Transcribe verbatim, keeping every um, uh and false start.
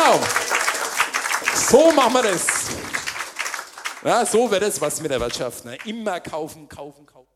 Genau. So machen wir das. Ja, so wird es was mit der Wirtschaft. Ne? Immer kaufen, kaufen, kaufen.